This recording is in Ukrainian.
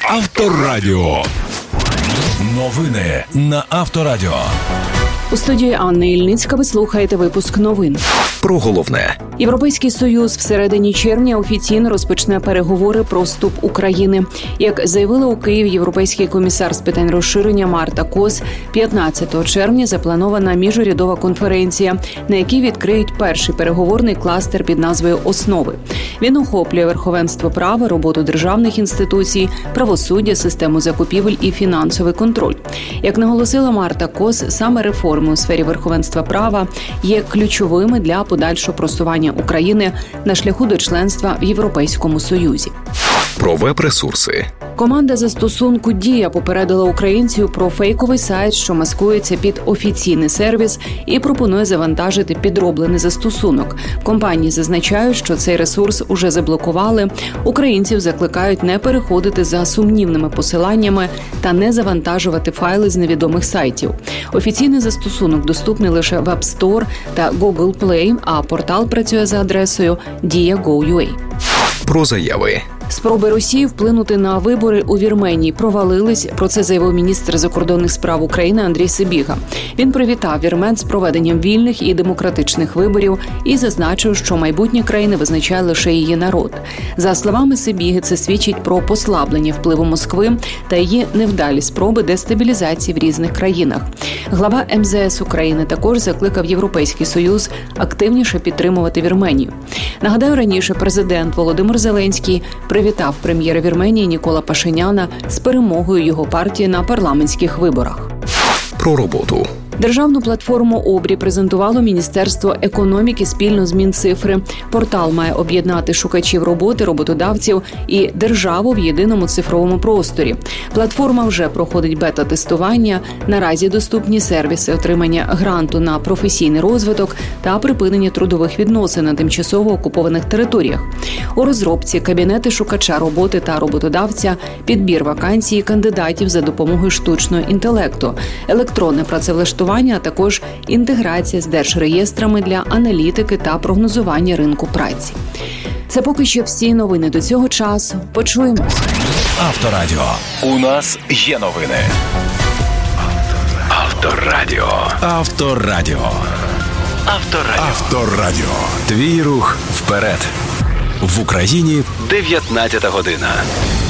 Авторадіо. Новини на Авторадіо. У студії Анна Ільницька ви слухаєте випуск новин. Про головне. Європейський Союз всередині червня офіційно розпочне переговори про вступ України. Як заявила у Києві європейський комісар з питань розширення Марта Кос, 15 червня запланована міжурядова конференція, на якій відкриють перший переговорний кластер під назвою «Основи». Він охоплює верховенство права, роботу державних інституцій, правосуддя, систему закупівель і фінансовий контроль. Як наголосила Марта Кос, саме реформи у сфері верховенства права є ключовими для подальшого просування України на шляху до членства в Європейському Союзі. Про веб-ресурси. Команда застосунку «Дія» попередила українців про фейковий сайт, що маскується під офіційний сервіс і пропонує завантажити підроблений застосунок. В компанії зазначають, що цей ресурс уже заблокували. Українців закликають не переходити за сумнівними посиланнями та не завантажувати файли з невідомих сайтів. Офіційний застосунок доступний лише в App Store та Google Play, а портал працює за адресою dia.go.ua. Про заяви. Спроби Росії вплинути на вибори у Вірменії провалились. Про це заявив міністр закордонних справ України Андрій Сибіга. Він привітав вірмен з проведенням вільних і демократичних виборів і зазначив, що майбутнє країни визначає лише її народ. За словами Сибіги, це свідчить про послаблення впливу Москви та її невдалі спроби дестабілізації в різних країнах. Глава МЗС України також закликав Європейський Союз активніше підтримувати Вірменію. Нагадаю, раніше президент Володимир Зеленський привітав прем'єра Вірменії Нікола Пашиняна з перемогою його партії на парламентських виборах. Про роботу. Державну платформу «Обрій» презентувало Міністерство економіки спільно з Мінцифри. Портал має об'єднати шукачів роботи, роботодавців і державу в єдиному цифровому просторі. Платформа вже проходить бета-тестування. Наразі доступні сервіси отримання гранту на професійний розвиток та припинення трудових відносин на тимчасово окупованих територіях. У розробці кабінети шукача роботи та роботодавця, підбір вакансій кандидатів за допомогою штучного інтелекту, електронне працевлаштування, а також інтеграція з держреєстрами для аналітики та прогнозування ринку праці. Це поки що всі новини до цього часу. Почуємося. Авторадіо. У нас є новини. Авторадіо. Авторадіо. Авторадіо. Авторадіо. Твій рух вперед. В Україні 19 година.